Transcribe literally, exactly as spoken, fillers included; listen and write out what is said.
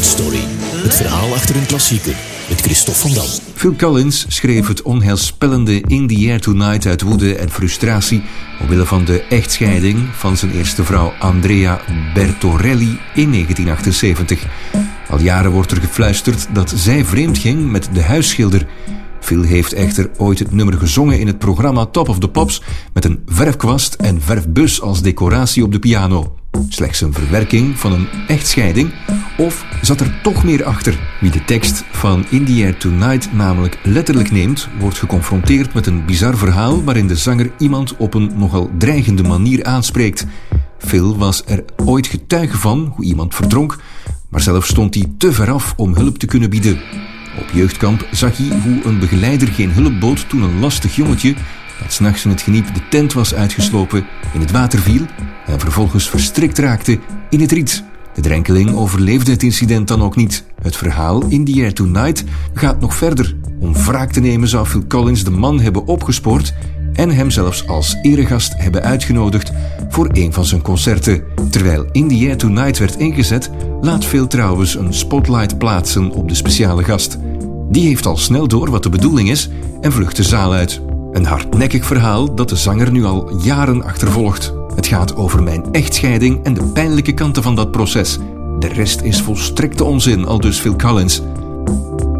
Hit Story. Het verhaal achter een klassieker. Met Christophe van Dam. Phil Collins schreef het onheilspellende In the Air Tonight uit woede en frustratie omwille van de echtscheiding van zijn eerste vrouw Andrea Bertorelli in negentien achtenzeventig. Al jaren wordt er gefluisterd dat zij vreemd ging met de huisschilder. Phil heeft echter ooit het nummer gezongen in het programma Top of the Pops met een verfkwast en verfbus als decoratie op de piano. Slechts een verwerking van een echtscheiding? Of zat er toch meer achter? Wie de tekst van In the Air Tonight namelijk letterlijk neemt, wordt geconfronteerd met een bizar verhaal waarin de zanger iemand op een nogal dreigende manier aanspreekt. Phil was er ooit getuige van hoe iemand verdronk, maar zelf stond hij te ver af om hulp te kunnen bieden. Op jeugdkamp zag hij hoe een begeleider geen hulp bood toen een lastig jongetje, dat 's nachts in het geniep de tent was uitgeslopen, in het water viel en vervolgens verstrikt raakte in het riet. De drenkeling overleefde het incident dan ook niet. Het verhaal In the Air Tonight gaat nog verder. Om wraak te nemen zou Phil Collins de man hebben opgespoord en hem zelfs als eregast hebben uitgenodigd voor een van zijn concerten. Terwijl In the Air Tonight werd ingezet, laat Phil trouwens een spotlight plaatsen op de speciale gast. Die heeft al snel door wat de bedoeling is en vlucht de zaal uit. Een hardnekkig verhaal dat de zanger nu al jaren achtervolgt. Het gaat over mijn echtscheiding en de pijnlijke kanten van dat proces. De rest is volstrekte onzin, aldus Phil Collins.